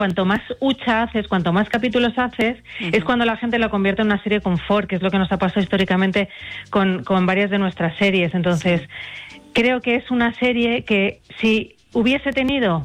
cuanto más hucha haces, cuanto más capítulos haces, es cuando la gente lo convierte en una serie confort, que es lo que nos ha pasado históricamente con varias de nuestras series. Entonces, creo que es una serie que si hubiese tenido